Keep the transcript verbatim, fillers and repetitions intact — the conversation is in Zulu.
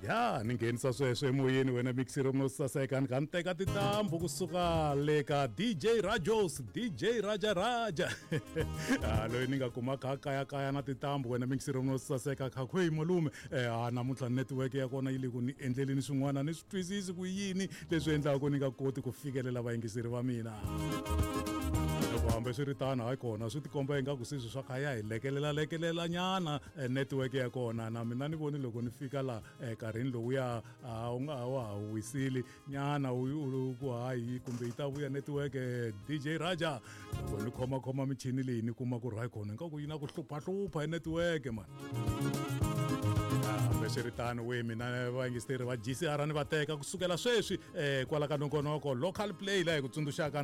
ya ni nghenisa sweswo emoyeni wena mixiro mo saseka ni kan teka titambu kusuka le ka D J Rajos D J Raja Raja ah loyi ni nga kuma kha kaya kaya na titambu wena mixiro mo saseka kha khwe malume eh ah namuntlha network ya kona yile ku ni endleleni swin'wana ni switwisisi ku yini leswi endlaka ku ni nga koti ku fikelela vayingiseri va mina loko hambe swi ri tano hayi kona swi tikomba ingaku sweswi swa khaya hi lekelela lekelela nyana network ya kona na mina ni voni loko ni fika la karhini lowu ya u nga wa wisili nyana u ku hayi kumbe yi ta vuya network D J Raja loko ni khoma khoma michini leyi ni kuma ku ri hayi kona ingaku yi na ku hlupha hlupha hi network man Besheritano we mina vayingiseri va G C R ni va teka kusukela sweswi eh kwala ka nongonoko local play la hi ku tsundzuxaka